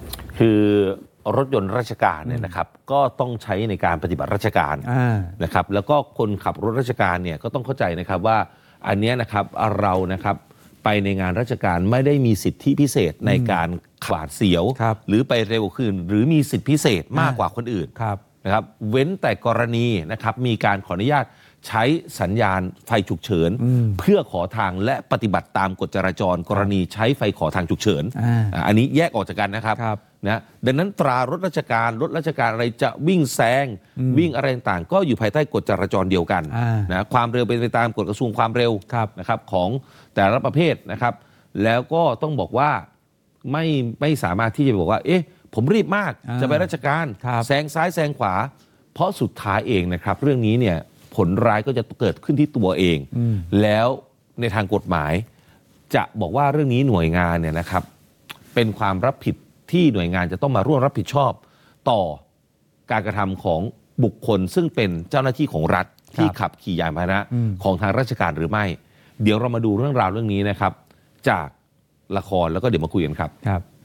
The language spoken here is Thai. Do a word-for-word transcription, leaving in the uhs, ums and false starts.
คือรถยนต์ราชการเนี่ยนะครับก็ต้องใช้ในการปฏิบัติราชการนะครับแล้วก็คนขับรถราชการเนี่ยก็ต้องเข้าใจนะครับว่าอันนี้นะครับเรานะครับไปในงานราชการไม่ได้มีสิทธิพิเศษในการขวาดเสียวหรือไปเร็วขึ้นหรือมีสิทธิพิเศษมากกว่าคนอื่นนะครับเว้นแต่กรณีนะครับมีการขออนุญาตใช้สัญญาณไฟฉุกเฉินเพื่อขอทางและปฏิบัติตามกฎจราจรกรณีใช้ไฟขอทางฉุกเฉิน อ, อันนี้แยกออกจากกันนะครับนะดังนั้นตรารถราชการรถราชการอะไรจะวิ่งแซงวิ่งอะไรต่างก็อยู่ภายใต้กฎจราจรเดียวกันนะความเร็วเป็นไปตามกฎกระทรวงความเร็วนะครับของแต่ละประเภทนะครับแล้วก็ต้องบอกว่าไม่ไม่สามารถที่จะบอกว่าเอ๊ะผมรีบมากจะไปราชการแซงซ้ายแซงขวาเพราะสุดท้ายเองนะครับเรื่องนี้เนี่ยผลร้ายก็จะเกิดขึ้นที่ตัวเองแล้วในทางกฎหมายจะบอกว่าเรื่องนี้หน่วยงานเนี่ยนะครับเป็นความรับผิดที่หน่วยงานจะต้องมาร่วมรับผิดชอบต่อการกระทำของบุคคลซึ่งเป็นเจ้าหน้าที่ของรัฐที่ขับขี่ยานพาหนะของทางราชการหรือไม่เดี๋ยวเรามาดูเรื่องราวเรื่องนี้นะครับจากละครแล้วก็เดี๋ยวมาคุยกันครับ